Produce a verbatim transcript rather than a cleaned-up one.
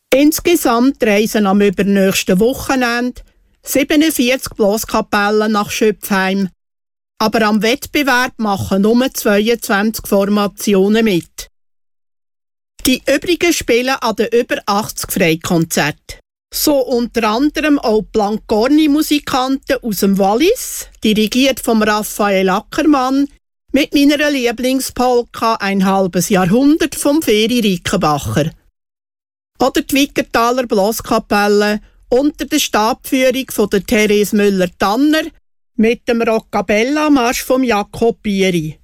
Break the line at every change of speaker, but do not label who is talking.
Insgesamt reisen am übernächsten Wochenende siebenundvierzig Blaskapellen nach Schöpfheim, aber am Wettbewerb machen nur zweiundzwanzig Formationen mit. Die übrigen spielen an den über achtzig Freikonzerten. So unter anderem auch Plancorni-Musikanten aus dem Wallis, dirigiert von Raphael Ackermann, mit meiner Lieblingspolka «Ein halbes Jahrhundert» vom Feri Rickenbacher. Oder die Wickertaler Blaskapelle unter der Stabführung von der Therese Müller-Tanner mit dem Roccabella-Marsch vom Jakob Bieri.